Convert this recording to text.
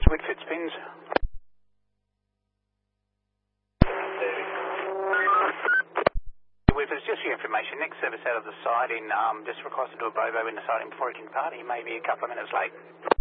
Whitford spins. Whitford, just for your information, next service out of the siding, just requested to do a Bovo in the siding before he can depart. He may be a couple of minutes late.